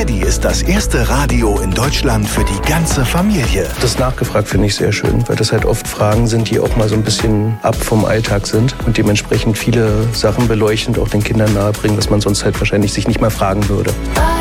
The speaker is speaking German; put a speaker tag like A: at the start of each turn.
A: Teddy ist das erste Radio in Deutschland für die ganze Familie.
B: Das Nachgefragt finde ich sehr schön, weil das halt oft Fragen sind, die auch mal so ein bisschen ab vom Alltag sind und dementsprechend viele Sachen beleuchten und auch den Kindern nahebringen, was man sonst halt wahrscheinlich sich nicht mal fragen würde.